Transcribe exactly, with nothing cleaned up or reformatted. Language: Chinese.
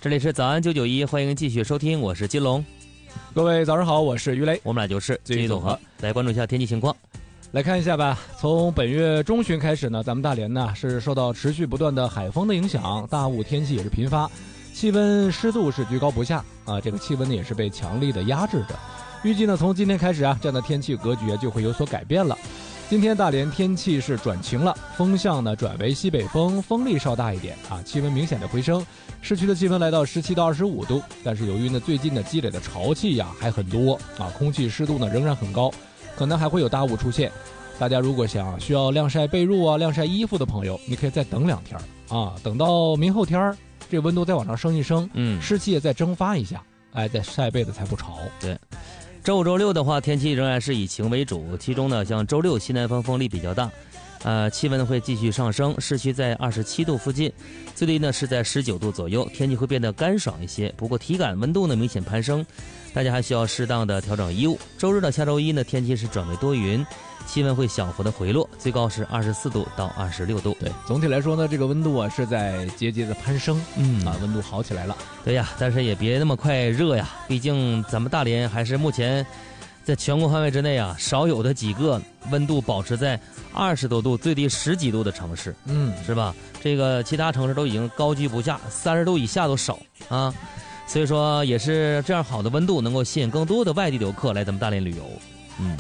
这里是早安九九一，欢迎继续收听，我是金龙。 各位早上好，我是于雷， 我们俩就是经济总和，来关注一下天气情况。 来看一下吧，从本月中旬开始呢，咱们大连呢是受到持续不断的海风的影响，大雾天气也是频发，气温湿度是居高不下啊，这个气温呢也是被强力的压制着。预计呢从今天开始啊，这样的天气格局啊就会有所改变了。今天大连天气是转晴了，风向呢转为西北风，风力稍大一点啊，气温明显的回升，市区的气温来到十七到二十五度，但是由于呢最近的积累的潮气呀还很多啊，空气湿度呢仍然很高，可能还会有大雾出现。大家如果想需要晾晒被褥啊、晾晒衣服的朋友，你可以再等两天啊，等到明后天这温度再往上升一升，嗯，湿气也再蒸发一下，哎，再晒被子才不潮。 对。周五周六的话，天气仍然是以晴为主，其中呢，像周六西南风风力比较大，呃，气温会继续上升，市区在二十七度附近，最低呢是在十九度左右，天气会变得干爽一些，不过体感温度呢明显攀升，大家还需要适当的调整衣物。周日到下周一呢，天气是转为多云，气温会小幅的回落，最高是二十四度到二十六度。 对，总体来说呢，这个温度啊是在节节的攀升，嗯啊，温度好起来了。 对呀，但是也别那么快热呀，毕竟咱们大连还是目前在全国范围之内啊，少有的几个温度保持在二十多度、最低十几度的城市，嗯，是吧？这个其他城市都已经高居不下，三十度以下都少啊。所以说，也是这样好的温度，能够吸引更多的外地游客来咱们大连旅游。